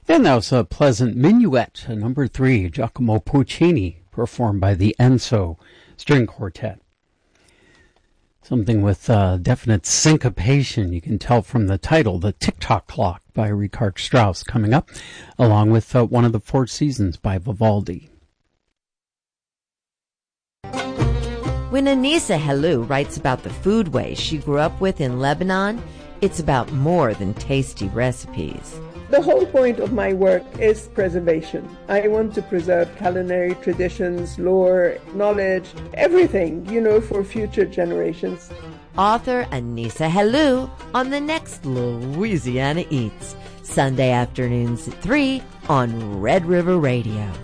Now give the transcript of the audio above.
And that was a pleasant minuet, number 3, Giacomo Puccini, performed by the Enzo String Quartet. Something with definite syncopation, you can tell from the title, The Tick-Tock Clock by Richard Strauss, coming up, along with one of the Four Seasons by Vivaldi. When Anissa Helou writes about the foodways she grew up with in Lebanon, it's about more than tasty recipes. The whole point of my work is preservation. I want to preserve culinary traditions, lore, knowledge, everything, for future generations. Author Anissa Helou on the next Louisiana Eats, Sunday afternoons at 3 on Red River Radio.